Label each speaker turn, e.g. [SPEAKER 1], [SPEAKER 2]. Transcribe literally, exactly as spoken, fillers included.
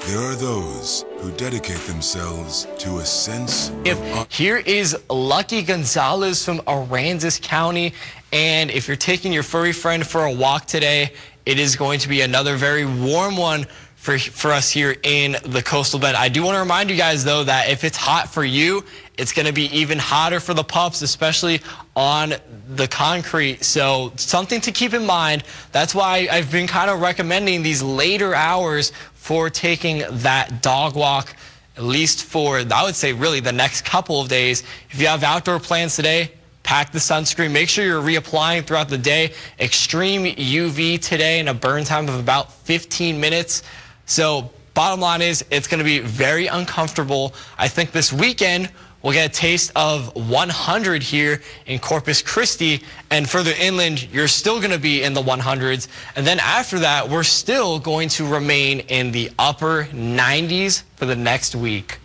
[SPEAKER 1] There are those who dedicate themselves to a sense
[SPEAKER 2] If,
[SPEAKER 1] of...
[SPEAKER 2] Here is Lucky Gonzalez from Aransas County, and if you're taking your furry friend for a walk today, it is going to be another very warm one for, for us here in the Coastal Bend. I do want to remind you guys, though, that if it's hot for you, it's going to be even hotter for the pups, especially on the concrete. So something to keep in mind. That's why I've been kind of recommending these later hours for taking that dog walk, at least for, I would say, really the next couple of days. If you have outdoor plans today, pack the sunscreen. Make sure you're reapplying throughout the day. Extreme U V today and a burn time of about fifteen minutes. So bottom line is it's going to be very uncomfortable. I think this weekend we'll get a taste of one hundred here in Corpus Christi, and further inland, you're still going to be in the one hundreds. And then after that, we're still going to remain in the upper nineties for the next week.